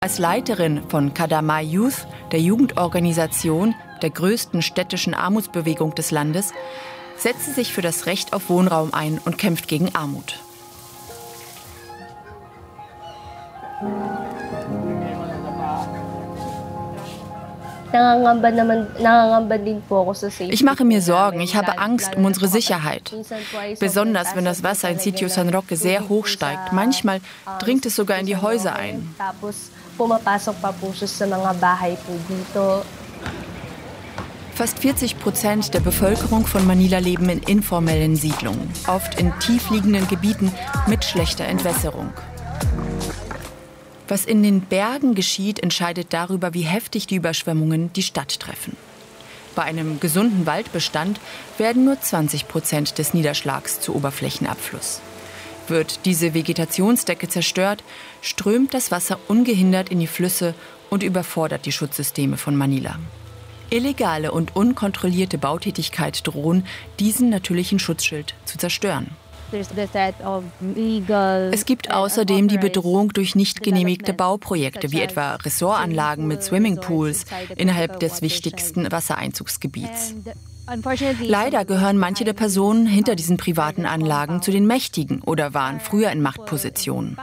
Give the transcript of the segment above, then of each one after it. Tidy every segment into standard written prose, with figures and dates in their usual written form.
Als Leiterin von Kadamai Youth, der Jugendorganisation der größten städtischen Armutsbewegung des Landes, setzt sie sich für das Recht auf Wohnraum ein und kämpft gegen Armut. Ich mache mir Sorgen, ich habe Angst um unsere Sicherheit. Besonders wenn das Wasser in Sitio San Roque sehr hoch steigt. Manchmal dringt es sogar in die Häuser ein. Fast 40% der Bevölkerung von Manila leben in informellen Siedlungen, oft in tiefliegenden Gebieten mit schlechter Entwässerung. Was in den Bergen geschieht, entscheidet darüber, wie heftig die Überschwemmungen die Stadt treffen. Bei einem gesunden Waldbestand werden nur 20% des Niederschlags zu Oberflächenabfluss. Wird diese Vegetationsdecke zerstört, strömt das Wasser ungehindert in die Flüsse und überfordert die Schutzsysteme von Manila. Illegale und unkontrollierte Bautätigkeit drohen, diesen natürlichen Schutzschild zu zerstören. Es gibt außerdem die Bedrohung durch nicht genehmigte Bauprojekte, wie etwa Ressortanlagen mit Swimmingpools innerhalb des wichtigsten Wassereinzugsgebiets. Leider gehören manche der Personen hinter diesen privaten Anlagen zu den Mächtigen oder waren früher in Machtpositionen.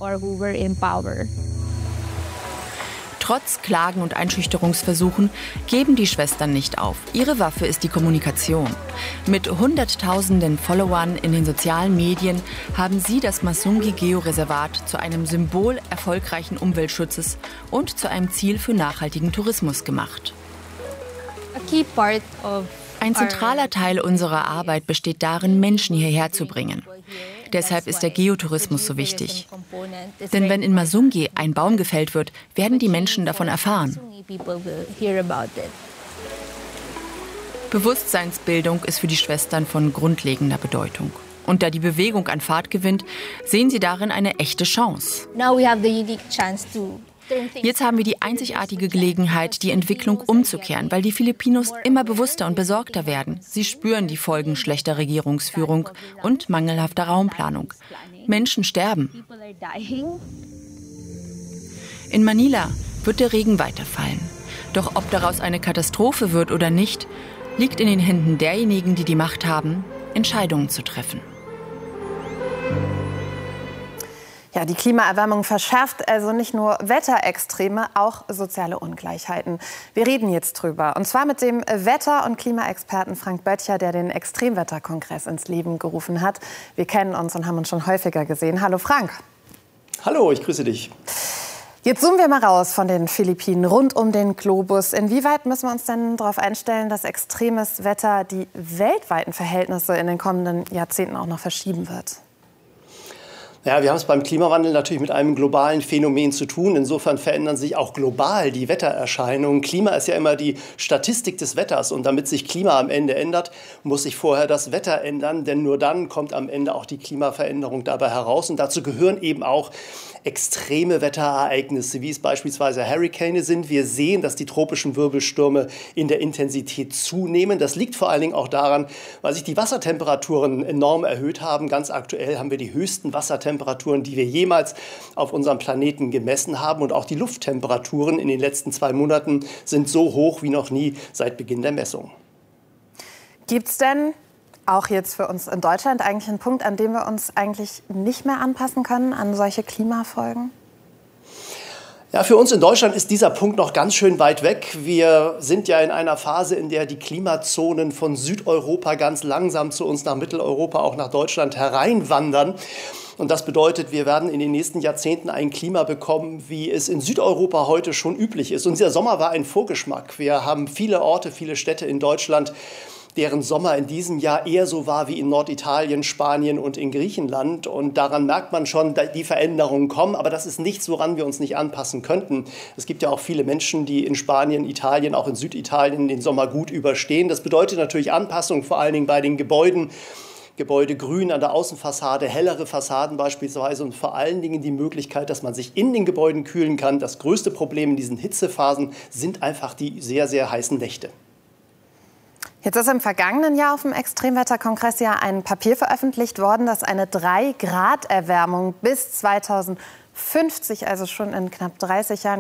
Trotz Klagen und Einschüchterungsversuchen geben die Schwestern nicht auf. Ihre Waffe ist die Kommunikation. Mit Hunderttausenden Followern in den sozialen Medien haben sie das Masungi-Georeservat zu einem Symbol erfolgreichen Umweltschutzes und zu einem Ziel für nachhaltigen Tourismus gemacht. Ein zentraler Teil unserer Arbeit besteht darin, Menschen hierher zu bringen. Deshalb ist der Geotourismus so wichtig. Denn wenn in Masungi ein Baum gefällt wird, werden die Menschen davon erfahren. Bewusstseinsbildung ist für die Schwestern von grundlegender Bedeutung. Und da die Bewegung an Fahrt gewinnt, sehen sie darin eine echte Chance. Jetzt haben wir die einzigartige Gelegenheit, die Entwicklung umzukehren, weil die Filipinos immer bewusster und besorgter werden. Sie spüren die Folgen schlechter Regierungsführung und mangelhafter Raumplanung. Menschen sterben. In Manila wird der Regen weiterfallen. Doch ob daraus eine Katastrophe wird oder nicht, liegt in den Händen derjenigen, die die Macht haben, Entscheidungen zu treffen. Ja, die Klimaerwärmung verschärft also nicht nur Wetterextreme, auch soziale Ungleichheiten. Wir reden jetzt drüber. Und zwar mit dem Wetter- und Klimaexperten Frank Böttcher, der den Extremwetterkongress ins Leben gerufen hat. Wir kennen uns und haben uns schon häufiger gesehen. Hallo Frank. Hallo, ich grüße dich. Jetzt zoomen wir mal raus von den Philippinen, rund um den Globus. Inwieweit müssen wir uns denn darauf einstellen, dass extremes Wetter die weltweiten Verhältnisse in den kommenden Jahrzehnten auch noch verschieben wird? Ja, wir haben es beim Klimawandel natürlich mit einem globalen Phänomen zu tun. Insofern verändern sich auch global die Wettererscheinungen. Klima ist ja immer die Statistik des Wetters. Und damit sich Klima am Ende ändert, muss sich vorher das Wetter ändern. Denn nur dann kommt am Ende auch die Klimaveränderung dabei heraus. Und dazu gehören eben auch extreme Wetterereignisse, wie es beispielsweise Hurrikane sind. Wir sehen, dass die tropischen Wirbelstürme in der Intensität zunehmen. Das liegt vor allen Dingen auch daran, weil sich die Wassertemperaturen enorm erhöht haben. Ganz aktuell haben wir die höchsten Wassertemperaturen, die wir jemals auf unserem Planeten gemessen haben. Und auch die Lufttemperaturen in den letzten 2 Monaten sind so hoch wie noch nie seit Beginn der Messung. Gibt es denn auch jetzt für uns in Deutschland eigentlich einen Punkt, an dem wir uns eigentlich nicht mehr anpassen können an solche Klimafolgen? Ja, für uns in Deutschland ist dieser Punkt noch ganz schön weit weg. Wir sind ja in einer Phase, in der die Klimazonen von Südeuropa ganz langsam zu uns nach Mitteleuropa, auch nach Deutschland hereinwandern. Und das bedeutet, wir werden in den nächsten Jahrzehnten ein Klima bekommen, wie es in Südeuropa heute schon üblich ist. Und dieser Sommer war ein Vorgeschmack. Wir haben viele Orte, viele Städte in Deutschland, deren Sommer in diesem Jahr eher so war wie in Norditalien, Spanien und in Griechenland. Und daran merkt man schon, die Veränderungen kommen. Aber das ist nichts, woran wir uns nicht anpassen könnten. Es gibt ja auch viele Menschen, die in Spanien, Italien, auch in Süditalien den Sommer gut überstehen. Das bedeutet natürlich Anpassung, vor allen Dingen bei den Gebäuden. Gebäude grün an der Außenfassade, hellere Fassaden beispielsweise und vor allen Dingen die Möglichkeit, dass man sich in den Gebäuden kühlen kann. Das größte Problem in diesen Hitzephasen sind einfach die sehr, sehr heißen Nächte. Jetzt ist im vergangenen Jahr auf dem Extremwetterkongress ja ein Papier veröffentlicht worden, das eine 3-Grad-Erwärmung bis 2050, also schon in knapp 30 Jahren,